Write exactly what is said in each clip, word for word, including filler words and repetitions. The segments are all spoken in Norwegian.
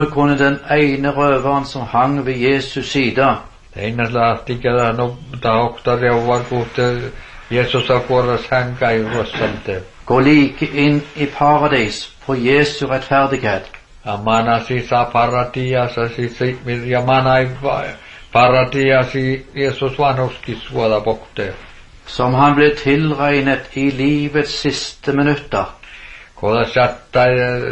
kunne den ene røveren som hang ved Jesus side. Einas lähtikälä no tahoktar ja varkuutte Jeesus akuoras hänkai ruosalte. Gå like inn i paradis på Jesu rettferdighet. Amana sisa paratiasa sisi Mirjamana paratiasi Jeesus vanhuskis suoda bokte. Som han ble tilregnet i livets siste minutter. Koda satta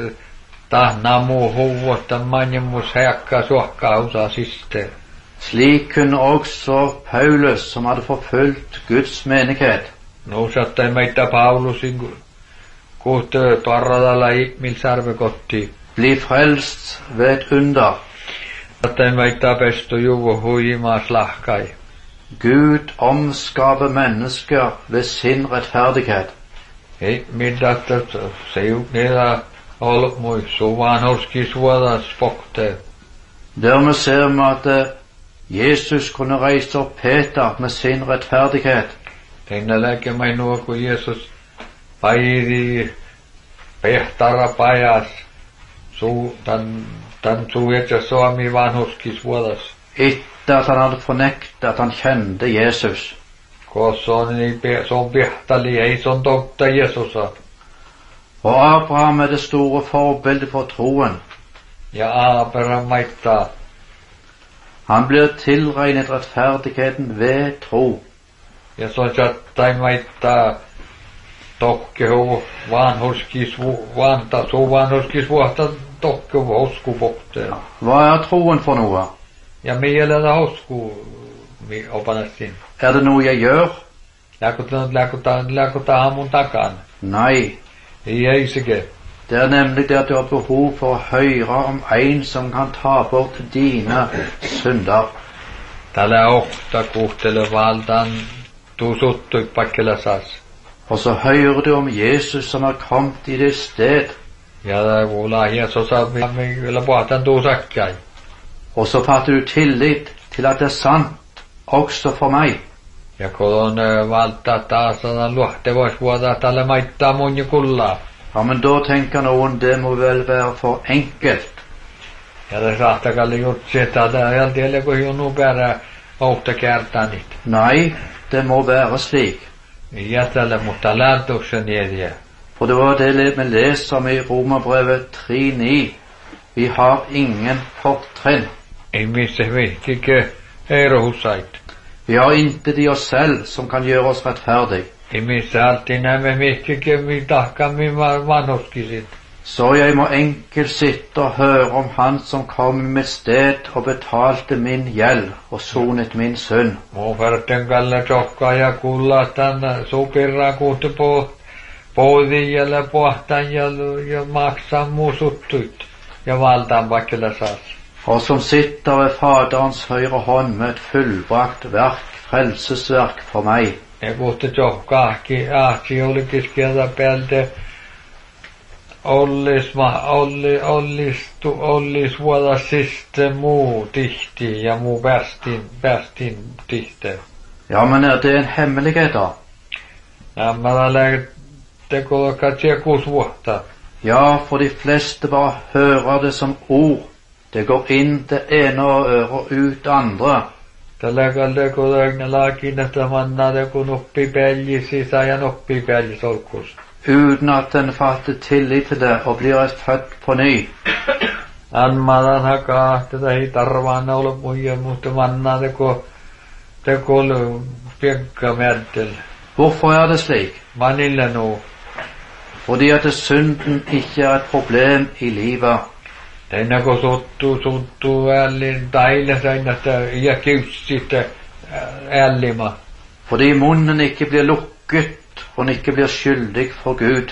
tahnamu huvuotta manjemus heakka suokka usa siste. Slik kunne også Paulus, som hadde forfulgt Guds menighet, No satta meitä Paulusin kohte parradalla ihmilsarve kotti. bli frelst ved et under. Satta meitä pesto juvo huimas lahkai. Gud omskaper mennesker ved sin rettferdighet. Ei middatta seiu neda olmui suvanhoski suoda spokte. Dermed ser vi at Jesus kunne reise opp Peter med sin rettferdighet. Teina lääke mainua kun Jeesus pairi pehtara pajas su tan tan suetja Suomi vanhuskis vuodas. Etter at han hadde fornektet at han kjente Jesus. Kosoni pe son pehtali ei son totta Jeesusa. Og Abraham er det store forbildet for troen. Ja Abraham maittaa. Han blir tilregnet rettferdigheten ved tro. Ja så chattai maittaa tokke hu vanhuskis vanta su vanhuskis vuotta tokke hosku bokte. Hva er troen for noe? Ja mielellä hosku mi opanassin. Er det noe jeg gjør? Läkutan läkutan läkutan hamun takan. Nei. Ei ei sige. Det er nemlig det at du har behov for å høre om en som kan ta bort dine synder. Tällä ohta kuhtele valtan tusuttu pakkelasas. Og så hører du om Jesus som har kommet i det sted. Ja da vola Jesus av mig eller båten tusakkai. Og så fatter du tillit til at det er sant, også for meg. Ja kolon valta taasana luhte vois vuoda tällä maittaa mun kulla. Ja, men da tenker noen det må vel være for enkelt. Ja det sahtakalli jutsi, että det är tielle kun junu bära ohta kertanit. Nei, det må være slik. Ja tällä mutta läärtuksen edje. For det var det vi leser om i Romerbrevet tre ni. Vi har ingen fortrinn. Ei missä vihkike eirohusait. Vi har intet i oss selv som kan gjøre oss rettferdig. Ei missä alltid näemme vihkike mi tahkami vanhuskisit. Så jeg må enkelt sitte og høre om han som kom i mitt sted og betalte min gjeld og sonet min synd. Muu verten kalle tjokka ja kulla tän supirra kuhti po poudijälle pohtan ja, ja maksaa muu suttuit ja valtaan pakkelasas. Og som sitter ved Faderens høyre hånd med et fullbrakt verk, frelsesverk for meg. Ja kuhti tjokka ahki, ahki olikin kieltä päältä ollis ma olli ollis tu ollis vuoda siste muu tihti ja muu värstin värstin tihte. Ja, men er det en hemmelighet da? Nämä lägte kolka tjekus vuotta. Ja, for de fleste bare hører det som ord. Det går inn det ene øret og ut det andre. Tällä kalde kolagna laakin, että manna det kun oppi pälji sisä ja oppi pälji solkus. Uten at den fatter tillit til det og blir født på ny. Anmadan haka tätä ei tarvaan olla muija, mutta manna det ko det kol piekka märtel. Hvorfor er det slik? Manilla nu. Fordi at synden ikke er et problem i livet. Tänä ko sottu sottu ällin taille sain, että ja kiussitte ällima. Fordi munnen ikke blir lukket og han ikke blir skyldig for Gud.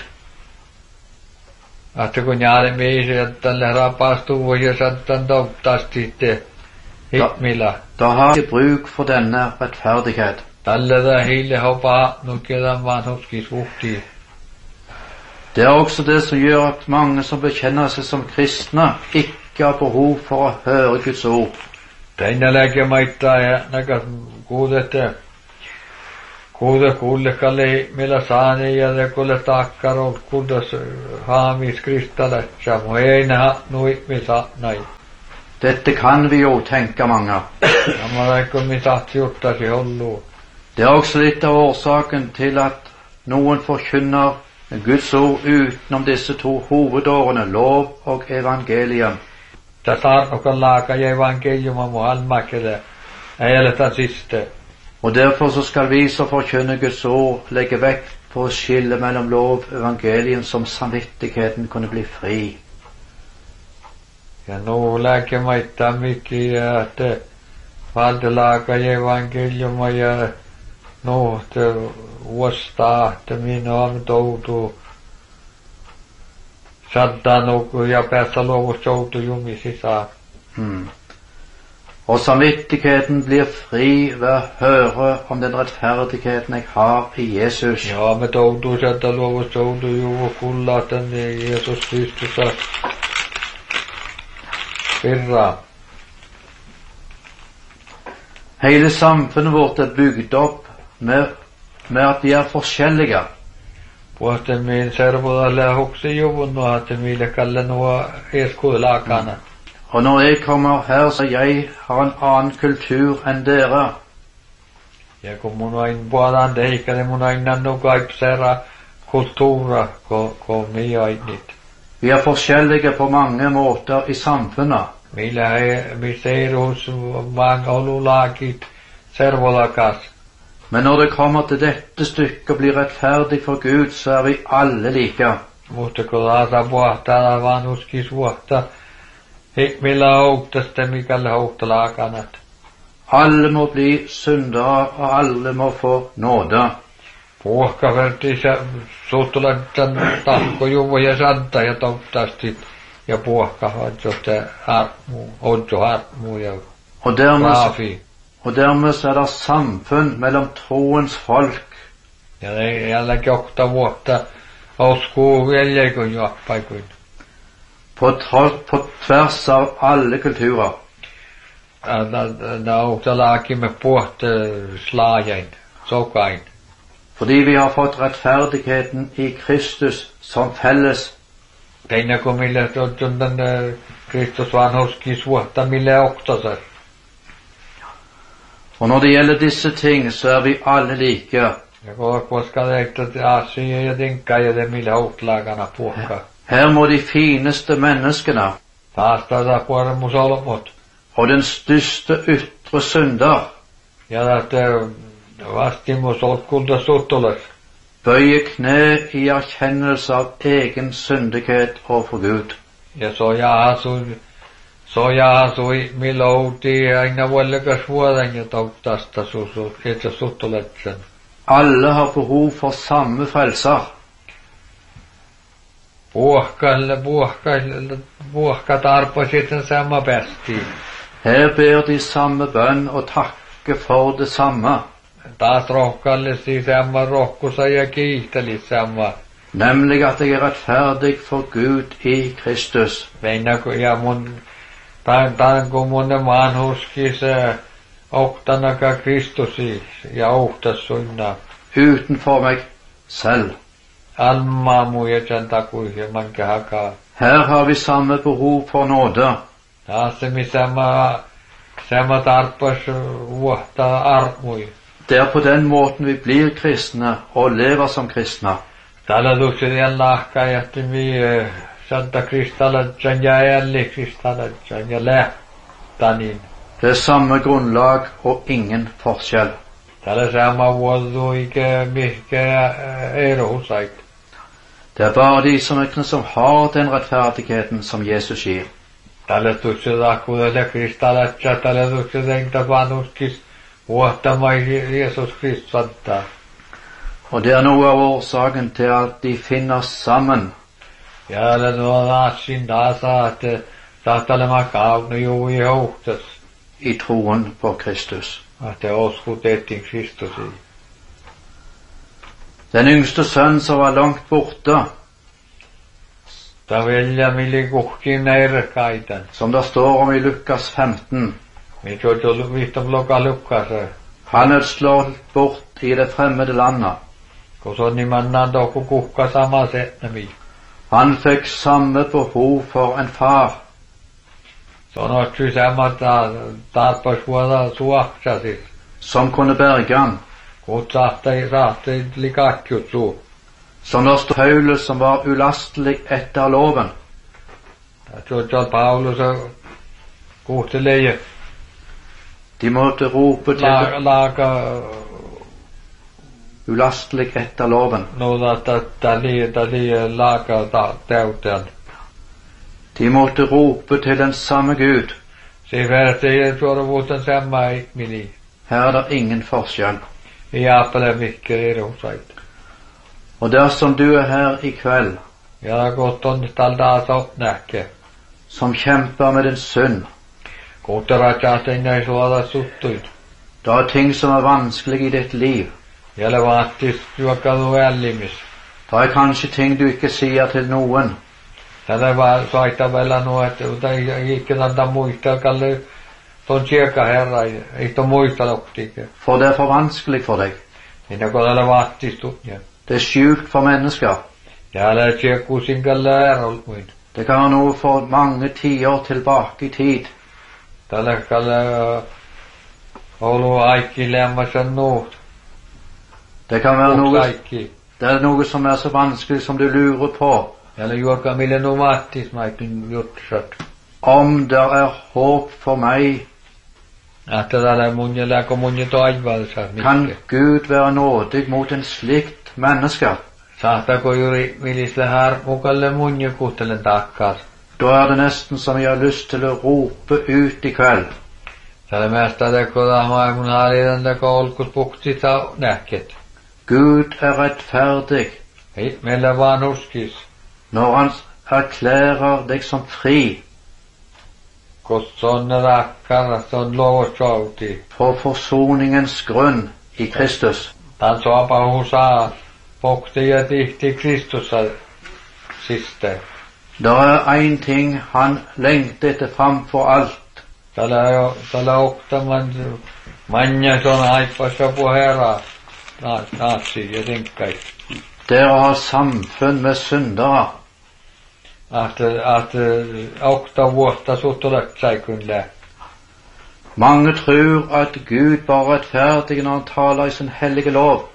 Että kun jäälle miisi, että tälle rapastu voi ja sattan tottasti te hikmilla. Da har jeg bruk for denne rettferdighet. Tälle da hille hoppa nukkedan vanhuskis vuhti. Det er også det som gjør at mange som bekjenner seg som kristne ikke har behov for å høre Guds ord. Tänä lääke maittaa ja näkas kuudette kuule kuulekalle millä saani ja le kuule takkarol kuudes haamis kristalletsa mu ei näha nui misa näin. Dette kan vi jo tenke mange. Ja mä reikko misa tjuttasi hollu. Det er også litt av årsaken til at noen forkynner Guds ord utenom disse to hovedårene, lov og evangelium. Tässä arvokan laaka ja evankeliuma mu almakele. Ei ole tämän siste. Og derfor så skal vi som forkynner Guds ord legge vekt på å skille mellom lov og evangelium som samvittigheten kunne bli fri. Ja nu lääke maittaa mikki ja että valtelaaka ja evankeliuma ja nu te uostaa että minä on toutu saddanut ja päässä luovus joutu jumi sisään. Hmm. Og samvittigheten blir fri ved å høre om den rettferdigheten jeg har i Jesus. Ja, me toutu sadda luovus joutu juvu kulla tänne Jeesus Kristusa virra. Hele samfunnet vårt er bygd opp med, med at vi er forskjellige. Puhutte min servodalle huksi juvun no hatte mille kalle nuo eskudelakana. Og når jeg kommer her, så jeg har en annen kultur enn dere. Ja kun mun ain puhutaan teikkäle mun ain nannu kaipsera kultura ko, ko mi ainit. Vi er forskjellige på mange måter i samfunnet. Millä he, mi seirus mange olulakit servolakas. Men når det kommer til dette stykket og blir rettferdig for Gud, så er vi alle like. Mutta kun laata puhtaa vanhuskis vuotta, millä houktasta mikällä houktalakanat. Alle må bli syndere, og alle må få nåde. Puhka verti suhtulaisen tahkojuvo ja santa ja tottasti ja puhka hodjotte harmu, hodjo harmu ja Og dermed, raafi. og dermed så er det samfunn mellom troens folk. Ja ne jälläkin okta vuotta oskuu veljeikun juoppaikuin. På, tro- på tvers av alle kulturer. Da oktalaaki me puhte slaajain, sokain. Fordi vi har fått rettferdigheten i Kristus som felles. Teina kun mille tuntan Kristus vanhuskis vuotta mille oktasar. Og når det gjelder disse ting, så er vi alle like. Ja koska teiktat asia ja tinkkaa ja te mille outlakana puhka. Her må de fineste menneskene Taas tätä puolemme solmut. og den største ytre synder Ja että vastimus olkulta suttulas. bøye kne i erkjennelse av egen syndighet overfor Gud. Ja so jaasui, so jaasui milouti aina vuollekas vuoden ja toktasta susu, että suttuletsen. Alle har behov for samme frelser. Puhkaille, puhkaille, puhka tarpo sitten sama päästiin. Her ber de samme bønn og takke for det samme, Taas rohkaille siis sama rohkusa ja kiihteli sama. nemlig at jeg er rettferdig for Gud i Kristus. Veinako ja mun, tämän, tämän kun mun vanhuskis oktanaka Kristusis ja oktas sunna. Utenfor meg selv. Alma muja sen takuisen manke hakaa. Her har vi samme behov for nåde. Taas se sama, sama tarpas vuotta armui. Det er på den måten vi blir kristne og lever som kristne. Täällä tukset lahka ja mi Santa Kristalatsan ja jälli Kristalatsan ja lähtanin. Det er samme grunnlag og ingen forskjell. Täällä sama vuodu ikä mihkä erohusaik. Det er bare de som, er, som har den rettferdigheten som Jesus gir. Täällä tukset akkuudella Kristalatsa, täällä tukset enkä vanhuskis vuottamai Jeesus Kristus antaa. Og det er noe av årsaken til at de finner sammen. Ja älä nuo naassin taasa, että tahtalema kaavnu juu i hohtas. I troen på Kristus. Että oskutettiin Kristusiin. Den yngste sønn som var langt borte, Ta velja mili kuhkin näirkaitan. som det står om i Lukas femten, Mit on tullut vihtom loka lukkasa. Han er slått bort i det fremmede landet. Kun se niin mennään tohku kuhka sama setnemi. Han fikk samme behov for en far. Se on otsi semmoista tarpeeksi vuoda suoksasis. Som kunne berge han. Kun sahte, sahte likakjut suu. Som det stod Paulus som var ulastelig etter loven. Se on Paulus og kuhteleje. De måtte rope til Laga, laga ulastelig etter loven. noita täli, täli laga täytään. De måtte rope til den samme Gud. Se verti tuoda vuoten samma ihmini. Her er det ingen forskjell. I apele mycket erosait. Og dersom du er her i kveld, Jag har gått on talda så näke. som kjemper med din synd, Kohteratsat ei suoda suttuit. det er ting som er vanskelig i ditt liv. Jälle vaattis juokkalu ällimis. Det er kanskje ting du ikke sier til noen. Tällä vaan soita vielä nuo, että ei ikinä anta muistaa, kalle ton tjekka herra, ei ton muista loktiike. For det er for vanskelig for deg. Minä kun tällä vaattistu. Det er sjukt for mennesker. Jälle tjekkusin kalle erol muin. Det kan være noe for mange tiår tilbake i tid. Tällä kalle olu aikki lämmäsen nuut. Det kan være noe, Aikki. det er noe som er så vanskelig som du lurer på. Jälle juokka mille nu vaattis maikin jutsat. Om det er håp for meg, Että tällä munje läkö munje taivalsa kan mikke. Gud være nådig mot en slikt menneske. Sahtako juuri millisle har mukalle munje kuhtelen takkaas. Da er det nesten som jeg har lyst til å rope ut i kveld. Tällä mästä teko tahmaa mun haalidan teko olkus puktita näket. Gud er rettferdig Ei, meillä vaan uskis. når han erklærer deg som fri Koska on rakkara, se on lovosouti. på forsoningens grunn i Kristus. Tän soapa husaa pokti ja tihti Kristussa siste. Det er en ting han lengter etter framfor alt. Tällä jo, tällä oktaman manja son aippassa puhera. Naatsi ja tinkkai. Det er å ha samfunn med syndere. Att, att okta vuotta suttulet sai kyllä. Mange tror at Gud bare er rettferdig når han taler i sin hellige lov.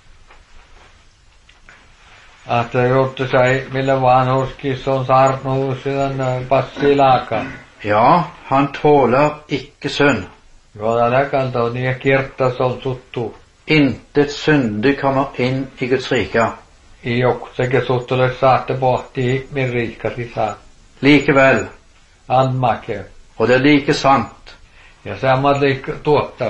Att juttu sai millä vanhuskis on saarnut siden passilaka. Ja, han tåler ikke synd. Joda läkalta on niin kirtas on suttu. Intet syndig kommer inn i Guds rike. I jokseke suttulet saatte pohti min riikka sisään. Likevel, Andmake. og det er like sant, Ja sammat liik tuotta.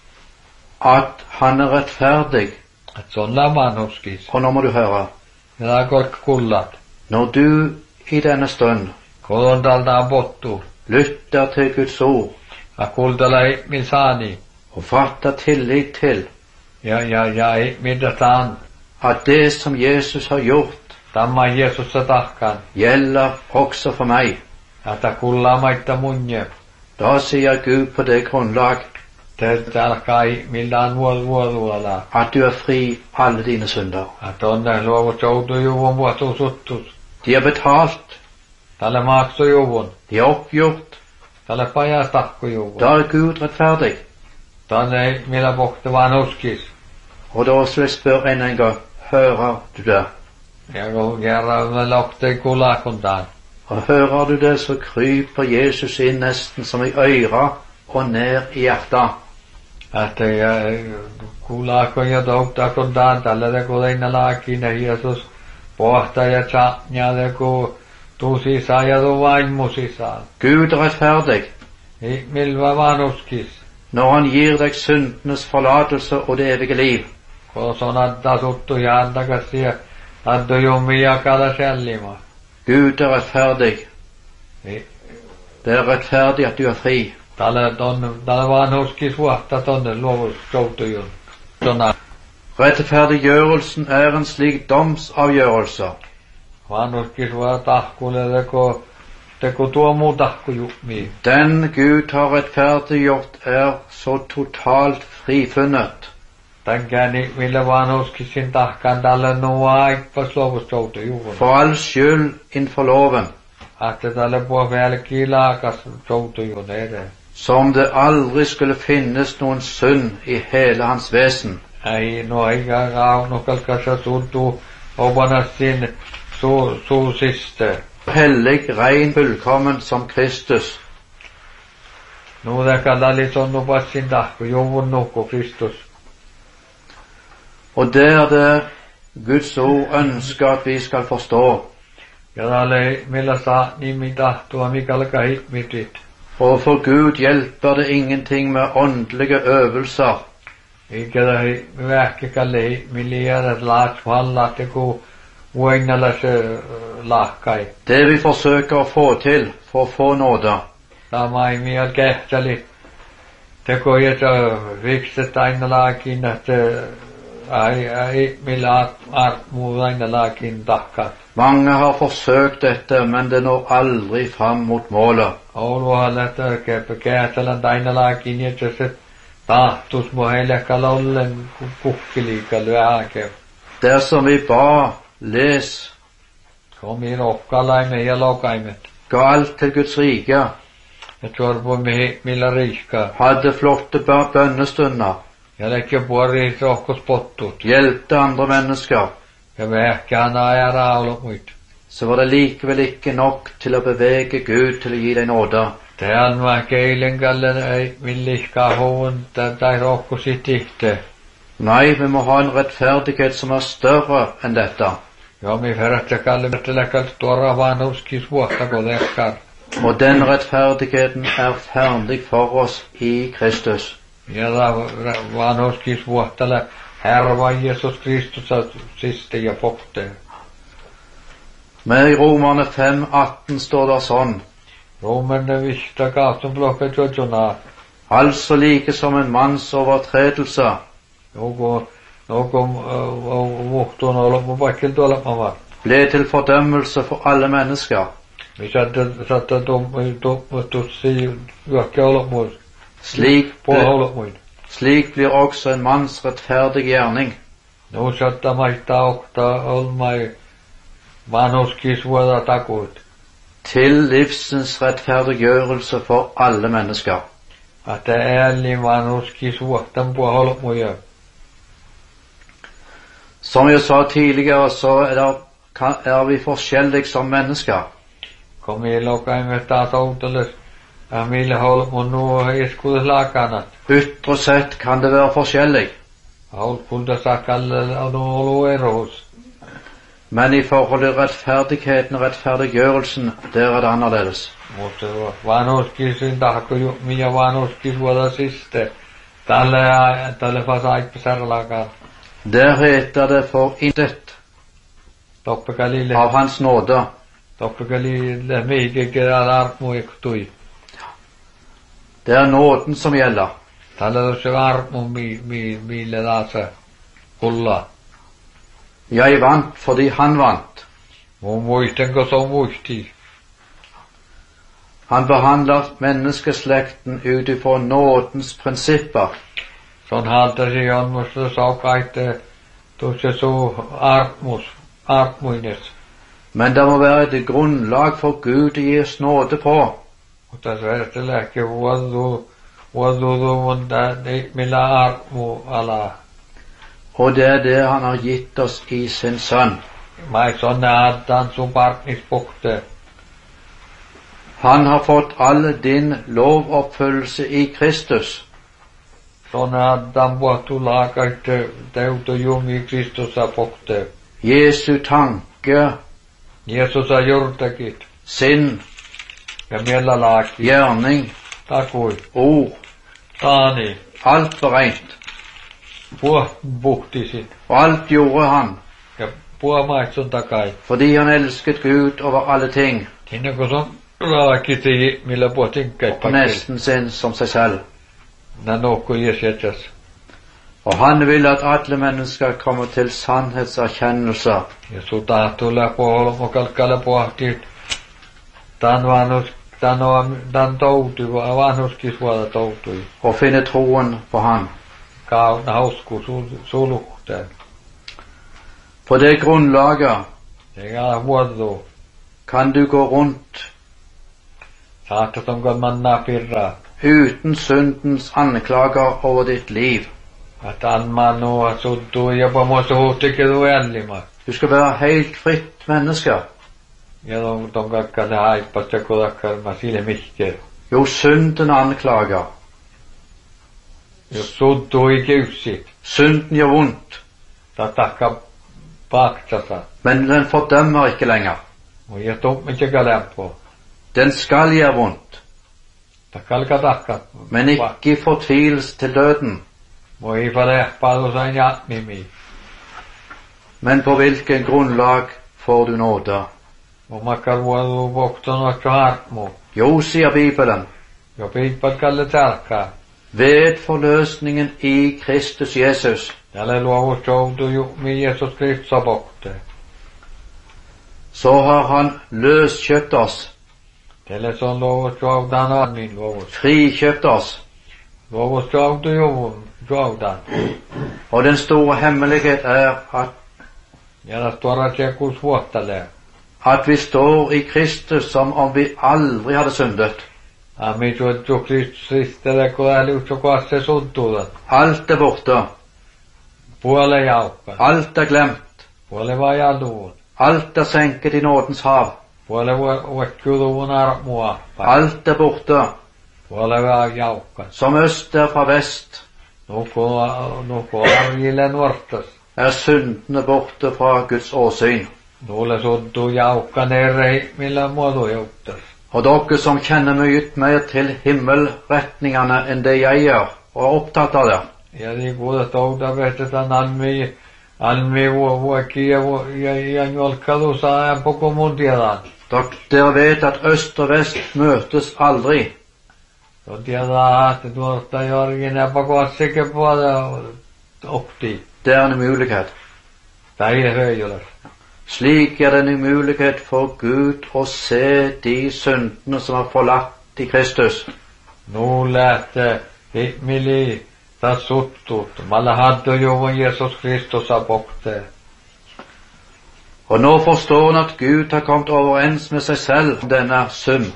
at han er rettferdig. Att se on lamanhuskis. Og nå må du høre, Ja tää kork kullat. når du i denne stund Kolon talta on pottu. lytter til Guds ord Ja kultala min saani. og fatter tillit til Ja ja ja mitä taan. at det som Jesus har gjort, Tamma Jeesussa tahkaan. gjelder også for meg, Että kullaa maitta munje. da sier Gud på det grunnlag Te alkai millään vuol vuoluala. at du er fri alle dine synder. Että onne luovut joutu juvun vuotu suttus. De er betalt, Tälle maaksu juvun. de er oppgjort, Tälle pajas tahku juvun. da er Gud rettferdig. Tänne millä pohti vaan uskis. Og da vil jeg spørre enda en gang, hører du det? Ja kun kerran me lohti kulakuntaan. Og hører du det, så kryper Jesus inn nesten som i øyra og ned i hjertet. Että ja kulakon ja tohtakuntaan. Tälle te kuleina laakina Jeesus pohta ja tjatnja te ku tuu sisään ja tuu vaimmu sisään. Gud er rettferdig Ei milva vaan uskis. når han gir deg syndenes forlatelse og det evige liv. Kun on antaa suttu ja antakas ja antu jummi jakada sällima. Gud er rettferdig. Ei. Det er rettferdig at du er fri. Tälle on, tälle vaan uskis vuotta tonne luovus joutujun. Sona. Rettferdiggjørelsen er en slik domsavgjørelse Vaan uskis vuotta tahkulle teko Teko tuo muutahku jukmi. Den Gud har rettferdiggjort, er så totalt frifunnet. Tankani millä vanhuskisin tahkan tällä nuo aikpas lopustoutta juvun. For all skyld innenfor loven, Ahte tällä puhua välkii laakas soutu jun ere. som det aldri skulle finnes noen synd i hele hans vesen. Ei no eikä raunukalkassa tultu opanassin su suusiste. Hellig, rein, fullkommen som Kristus. Nuuda kallali sonnu passin tahku juvun nuhku Kristus. Og det er det Guds ord ønsker at vi skal forstå. Ja tälle millä saa nimi tahtua mikalka hitmitit. Og for Gud hjelper det ingenting med åndelige øvelser. Eikä tähi vähkikalle miljardet laats vallatte ku uinalla se lahkai. Det vi forsøker å få til for å få nåde, Sama ei miel kehteli. Teko jeta vikset aina laakin, että ai ai millä art muu aina laakin tahkat. mange har forsøkt dette, men det når aldri fram mot målet. Ouluhan lähtee käätälän aina laakin, että se tahtus mu heilekal ollen kukkiliikal vähäke. Dersom vi ba, les, Komi rohkalaimme ja lokaimet. ga alt til Guds rike, Ja torpumme millä riikkaa. hadde flotte bø- bønnestunder, Ja lekkö puori rohkos pottut. hjelpte andre mennesker, Ja vähkään aja raulu muit. så var det likevel ikke nok til å bevege Gud til å gi deg nåde. Täällä mä keilen kallen ei millihkaa houn tai rohkosit ihte. Nei, vi må ha en rettferdighet som er større enn dette. Ja mi ferrättä kallen metteläkal tuora vanhuskis vuotta kun lekkar. Og den rettferdigheten er ferdig for oss i Kristus. Ja vanhuskis vuottala Herra Jesus Kristus siste ja pokte. Men i Romerne fem atten står det sånn: Romerne vista gatum blokka jojona. altså like som en manns overtredelse, Nogo nogo vuhtun olla vaikka tuolla mama. ble til fordømmelse for alle mennesker. Mi satte satte dom dom tutsi vaikka olla muu. Slik, Puola ble, olla muu. slik blir også en manns rettferdige gjerning. No satta maita okta olmai vanhuskis vuoda takut. Til livsens rettferdiggjørelse for alle mennesker. Att ääli vanhuskis vuotan puola olla muu. Som jeg sa tidligere, så er, det, kan- er vi forskjellige som mennesker. Komi lokaimme taas outeles. Ja millä olla mun nuo iskudes laakanat. Ytre sett kan det være forskjellig, Haulpulta sakalle on ollut erous. men i forhold til rettferdigheten og rettferdiggjørelsen, der er det annerledes. Mutta vanhuskisin tahko ju minä vanhuskis vuoda siste. Tälle tälle fas aikpesarlakaan. Der heter det for intet Toppekalille. av Hans nåde, Toppekalille mihikin armu iktui. det er nåden som gjelder. Tälle se armu mi mi mille taas kulla. Jeg vant fordi han vant. Mun muistenko se on muisti. Han behandler menneskeslekten ut ifra nådens prinsipper, Son haltasi on musta saukaitte tuossa su armus armuines. men det må være et grunnlag for Gud å gi oss nåde på. Mutta svertelläkki vuodu vuodu mun tää millä armu ala. Og det er det han har gitt oss i sin sønn. Mai sonne addan sun partnis pokte. Han har fått all din lovoppfyllelse i Kristus. Sonne addan vuotu laakaitte teuto jumi Kristusa pokte. Jesu tanke, Jeesusa jurtakit. sinn, Ja miellä laaki. gjerning, Takui. ord, Taani. alt var rent. Puo buhtisit. Og alt gjorde han Ja puo maitsun takai. fordi han elsket Gud over alle ting, Sinne kun son laakiti millä puo tinkkäit og pakkel. nesten sin som seg selv. Nä nokku jesetsas. Og han vil at alle mennesker kommer til sannhetserkjennelse. Ja su tahtuu läpo olmo kalkkale pohtit. tämän vanhus, tämän, tämän toutui, vanhuskisvuoda toutui. og finne troen på Han. Kauna hausku suluhteen. På det grunnlaget Eikä vuodu. kan du gå rundt Saatat on kun manna pirraa. uten syndens anklager over ditt liv. Että anmaa nuo suttuu jopa mua suhtikin tuellima. Du skal være helt fritt menneske. Ja ton, ton kakka se haippas ja kodakkarma silmihke. Jo, synden anklager. Jos suttuu i kyyssi. Synden gjør vondt, Ta takka paksasa. men den fordømmer ikke lenger. Mun ja tummikki kalempo. Den skal gjøre vondt, Ta kalka takka. men ikke i fortvilelse til døden. Mun ei falehpaa sain jatmimi. Men på hvilken grunnlag får du nåde? Mun makkar vuodu vokton otto hartmu. Jo, sier Bibelen, Jo piippat kalle tarkkaa. ved forløsningen i Kristus Jesus, Tälle luovus joutu mi Jeesus Kristus apokte. så har Han løskjøpt oss, Tälle se on luovus joutan annin luovus. frikjøpt oss. Luovus joutu juvun joutan. Og den store hemmelighet er at, Ja tas tuoda se kus vuottalee. at vi står i Kristus som om vi aldri hadde syndet. Ami tuottu Kristus ristele kun älyussa kuasse suntuudan. Alt er borte, Puole jaukka. alt er glemt, Puole vaan jaluun. alt er senket i nådens hav, Puole uekkiuduvun armua. alt er borte, Puole vaan jaukka. som øst er fra vest, Nuku, nuku arjille nuortas. er syndene borte fra Guds åsyn. Nulle suntuu jaukka nere millä muodu jouttas. Og dere som kjenner mye mer til himmelretningene enn det jeg gjør, og er opptatt av det, Ja niin kuulet touta vestetään almi, almi vuokki ja, ja, ja njolkkadu saa koko mun tiedän. Dok- dere vet at øst og vest møtes aldri. Tuo tiedän, että tuosta jorgin ja pakoassikin puolella opti. Det er en umulighet. Tai höijyläs. Slik er det en umulighet for Gud å se de syndene som er forlatt i Kristus. Nu lähtee himili taas suttut. Malla haddu juvun Jeesus Kristus apokte. Og nå forstår han at Gud har kommet overens med seg selv om denne sum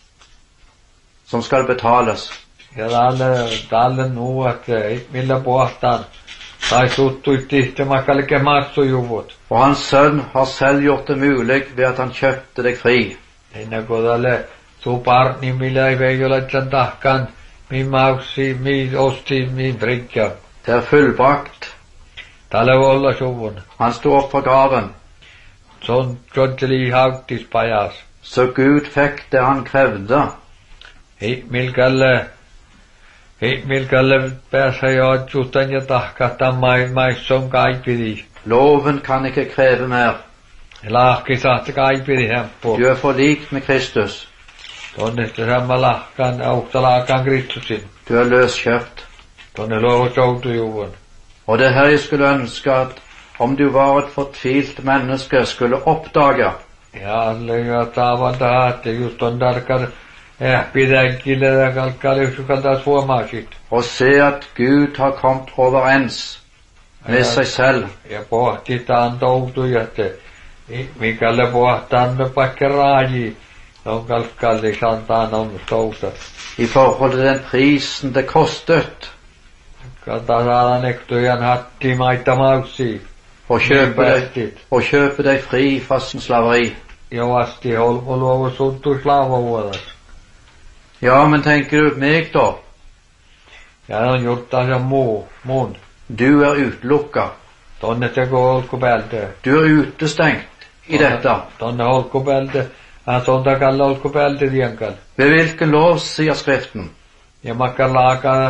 som skal betales. Ja tälle, tälle nu, että millä pohtaan. Tai suttuit tihtimakkalike massujuvut. Og hans sønn har selv gjort det mulig ved at han kjøpte deg fri. Ennen kuin tälle suparni millä ei veijoletsen tahkan, min maussi, min osti, min drikka. Det er fullbrakt. Tälle olla suvun. Han sto opp fra graven, Se on jotteli hauttis pajas. så Gud fikk det han krevde. Himilkälle, himilkälle pääsee jo otsuutan ja tahkahtaa maisson kaipidi. Loven kan ikke kreve mer. Lahki saatte kaipidi hemppu. Du er forlikt med Kristus. Tonne sitten samma lahkan, aukta lahkan Kristusin. Du er løskjøpt. Tonne luovu soutujuvun. Og det er her jeg skulle ønske at om du var et fortvilt menneske, skulle oppdage Ja alle taavan tahatte just on tarkar ehpitänkille ja kalkkaliusukan taas huomaasit. og se at Gud har kommet overens med seg selv. Ja pohtitaan toutuja, että mikälle pohtaan me paikka raaji. On kalkkalli santaan on touta. I forhold til den prisen det kostet Kantaa saada nektojan hatti maita maussi. å kjøpe deg, å kjøpe deg fri fra slaveri. Ja vasti holmoluovu suntu slavavuodas. Ja, men tenker du meg da? Ja on juttaa sen muu, mun. Du er utelukka. Tonne se kun olkupäälte. Du er utestengt i dette. Tonne olkupäälte. Hän sontakalle olkupäälte tienkal. Ved hvilken lov, sier Skriften? Ja makkar laakaa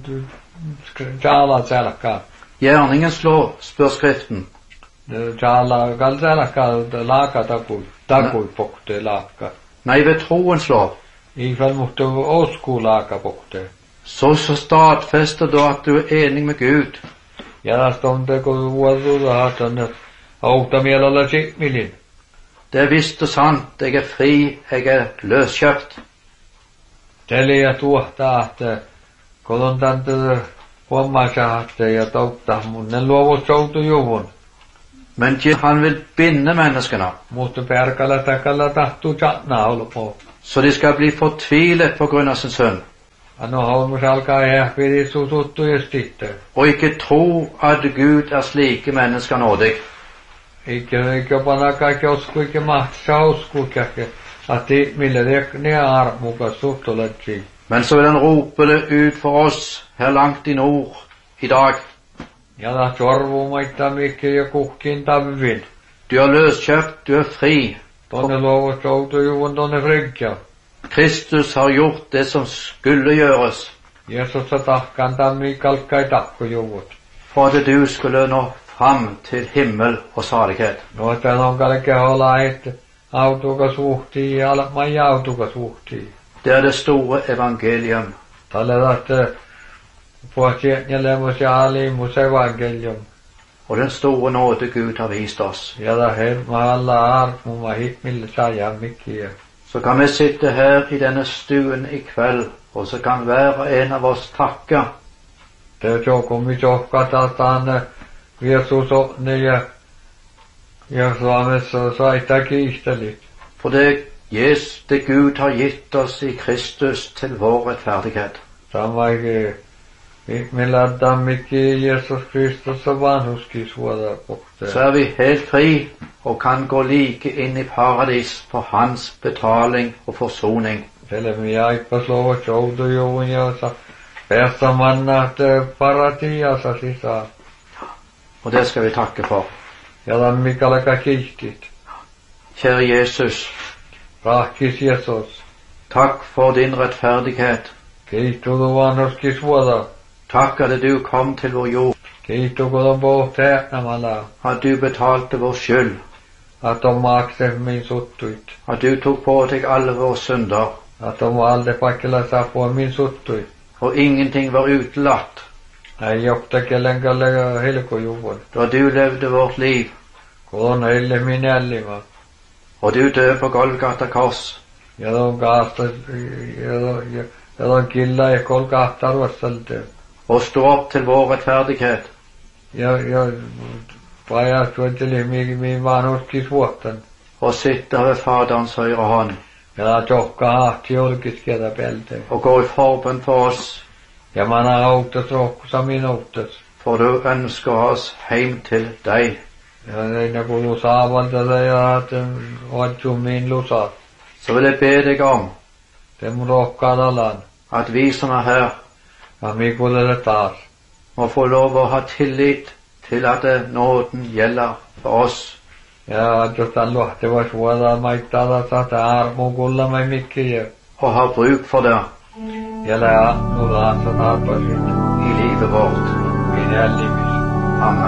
jaalat selkkaa. Gjerningens lov, spør Skriften. Jaala kal selkkaa laaka takui. Takui pokte laaka. Nei, ved troens lov. Ifall muhtu osku laaka pokte. Så, så stadfester du at du er enig med Gud. Ja tästä on teko vuotuuta tonne autamielellä sikmilin. Det er visst og sant, jeg er fri, jeg er løskjøpt. Telia tuottaa, että kun on tante huomasahatte ja touttaa mun, ne luovut soutujuvun. Men han vil binde menneskene, Mutta perkala takalla tahtuu tjatnaa olpoo. så de skal bli fortvilet på grunn av sin sønn, Anno holmus alkaa ehpidi susuttu ja sitten. og ikke tro at Gud er slike mennesker nådig. Eikä, eikä panna kaikki osku, eikä mahtsa osku, käke. Ati mille rekne armukas suhtoletsi. Men så vil han rope det ut for oss her langt i nord i dag. Ja da sorvumaita mikke ja kuhkin tavvin. Du er løskjøpt, du er fri. Tonne luovut soutujuvun tonne frikja. Kristus har gjort det som skulle gjøres, Jeesus tahkan tammi kalkkai takkujuvut. for at du skulle nå fram til himmel og salighet. No että on kalke olla, että autukas uhtii ja almai autukas uhtii. Det er det store evangelium. Tällä että puhuttiin ja lemos ja alimus evangelium. Og den store nåde Gud har vist oss. Ja da helma alla armuma himmille saja mikkiä. Så kan vi sitte her i denne stuen i kveld, og så kan hver en av oss takke. Det joku johkataan Jeesus on ja ja Suomessa saita kiisteli. For det, yes, det Gud har gitt oss i Kristus til vår rettferdighet. Samaikin millä tammikki Jeesus Kristus on vanhuskin suoda kohteen. Så er vi helt fri og kan gå like inn i paradis for hans betaling og forsoning. Selmi aippas luovat joutujuvun ja sa päästä mannaat paratiassa sisään. Og det skal vi takke for. Ja tammikallaka kiihtit. Kjære Jesus, Rahkis Jeesus. takk for din rettferdighet. Kiihtudu vanhuskin suoda. Takk at du kom til vår jord, Kiihtu kun on pohtäänamalla. at du betalte vår skyld, Att on maksemmin suttuit. at du tok på deg alle våre synder, Att on valde paikalla saapua min suttuit. og ingenting var utelatt. Ei johta kellenkalle helkojuvun. Da du levde vårt liv, Kun on heille minällima. og du døde på Golgata kors, Ja on kaasta, ja ja on killa ja kol kahtarvassalte. og stod opp til vår rettferdighet, Ja ja paja suotteli mi mi vanhuskin suottan. og sitter ved Faderens høyre hånd, Ja johka hahti julkiskieltä pelte. og går i forbønn for oss, Ja mana auttas rohkusa minuuttas. for du ønsker oss heim til deg. Ja ne kuuluu saavalta ja että otsu min lusat. Så vil jeg be deg om Te mun rohkaat alan. at vi som er her, Ja mi kuulele taas. må få lov å ha tillit til at nåden gjelder for oss. Ja jos tän luhteva suoda maittaa sata armu kulla mai mikkiä. Og ha bruk for det Ja lää nulla sata arpasit. i livet vårt. Minä limis. Amen.